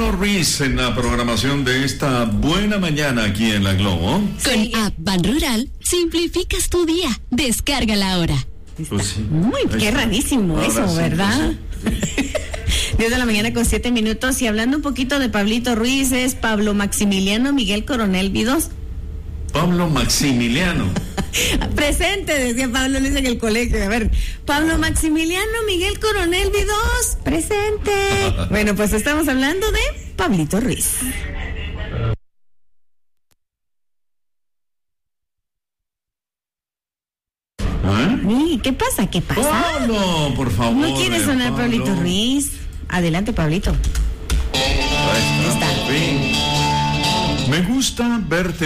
Pablo Ruiz en la programación de esta buena mañana aquí en La Globo. Con App Ban Rural, simplificas tu día. Descárgala ahora. Pues sí. Qué rarísimo Ahora eso, sí, ¿verdad? pues sí. 10 de la mañana con 7 minutos. Y hablando un poquito de Pablito Ruiz, es Pablo Maximiliano Miguel Coronel Vidos. Pablo Maximiliano. Presente, decía Pablo Luis en el colegio. A ver, Pablo Maximiliano Miguel Coronel Vidos, presente. Bueno, pues estamos hablando de Pablito Ruiz. ¿Eh? ¿Qué pasa? ¿Qué pasa? Pablo, por favor. ¿No quiere sonar Pablo. Pablito Ruiz? Adelante, Pablito. Ahí está, Está. por fin. Me gusta verte